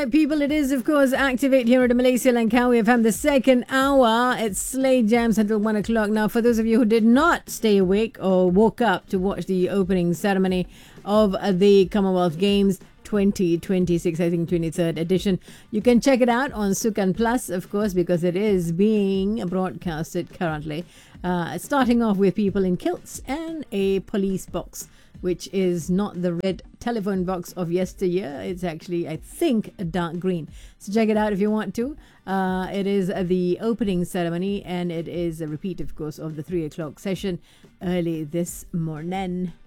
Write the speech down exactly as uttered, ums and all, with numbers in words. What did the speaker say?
right, people, it is, of course, Activate here at Malaysia Langkawi F M, the second hour. It's Slade Jams until one o'clock. Now, for those of you who did not stay awake or woke up to watch the opening ceremony of the Commonwealth Games twenty twenty-six, I think twenty-third edition, you can check it out on Sukan Plus, of course, because it is being broadcasted currently. Uh, starting off with people in kilts and a police box, which is not the red telephone box of yesteryear. It's actually, I think, a dark green. So check it out if you want to. Uh, it is the opening ceremony, and it is a repeat, of course, of the three o'clock session early this morning.